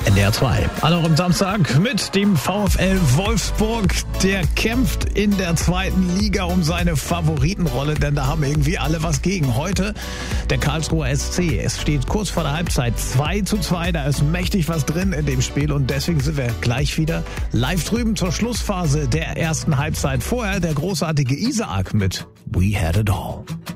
NDR 2. Auch am Samstag mit dem VfL Wolfsburg. Der kämpft in der zweiten Liga um seine Favoritenrolle, denn da haben irgendwie alle was gegen. Heute der Karlsruher SC. Es steht kurz vor der Halbzeit 2:2. Da ist mächtig was drin in dem Spiel und deswegen sind wir gleich wieder live drüben zur Schlussphase der ersten Halbzeit. Vorher der großartige Isaac mit We Had It All.